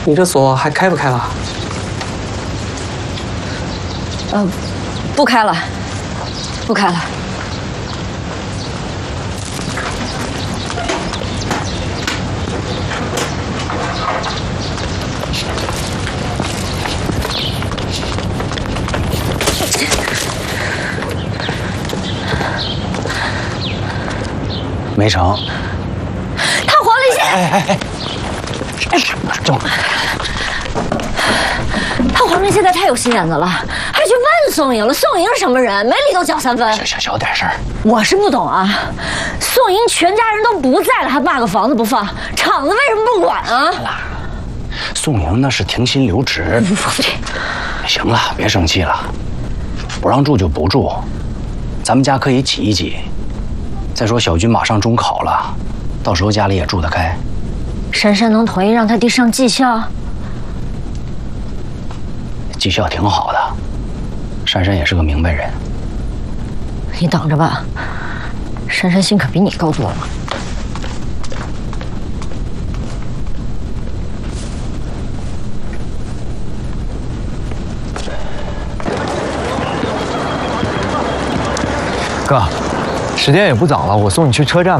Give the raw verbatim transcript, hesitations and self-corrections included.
你这锁还开不开了？ 呃，不开了，不开了。 没成。 他黄立现， 哎哎哎，正。 他黄立现在太有心眼子了，还去问宋莹了。宋莹是什么人？没理都搅三分。 小小小点声。 我是不懂啊，宋莹全家人都不在了，还骂个房子不放，厂子为什么不管啊？ 宋莹那是停薪留职。行了，别生气了，不让住就不住，咱们家可以挤一挤。再说小军马上中考了，到时候家里也住得开。 珊珊能同意让他弟上技校？ 技校挺好的，珊珊也是个明白人。 你等着吧，珊珊心可比你高多了。 哥，时间也不早了，我送你去车站吧。